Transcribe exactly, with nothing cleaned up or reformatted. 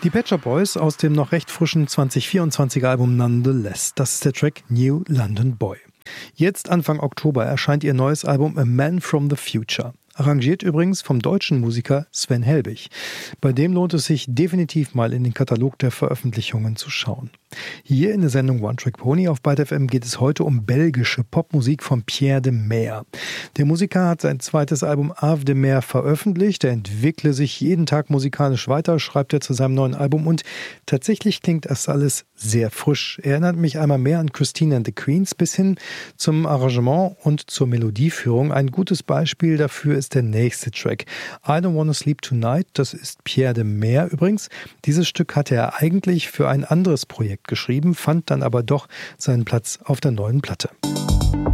Die Pet Shop Boys aus dem noch recht frischen zwanzig vierundzwanziger Album Nonetheless. Das ist der Track New London Boy. Jetzt Anfang Oktober erscheint ihr neues Album A Man from the Future. Arrangiert übrigens vom deutschen Musiker Sven Helbig. Bei dem lohnt es sich definitiv mal in den Katalog der Veröffentlichungen zu schauen. Hier in der Sendung One Track Pony auf Byte F M geht es heute um belgische Popmusik von Pierre de Meer. Der Musiker hat sein zweites Album Ave de Meer veröffentlicht. Er entwickle sich jeden Tag musikalisch weiter, schreibt er zu seinem neuen Album. Und tatsächlich klingt das alles sehr frisch. Er erinnert mich einmal mehr an Christine and the Queens bis hin zum Arrangement und zur Melodieführung. Ein gutes Beispiel dafür ist der nächste Track. I Don't Wanna Sleep Tonight, das ist Pierre de Meer übrigens. Dieses Stück hatte er eigentlich für ein anderes Projekt geschrieben, fand dann aber doch seinen Platz auf der neuen Platte.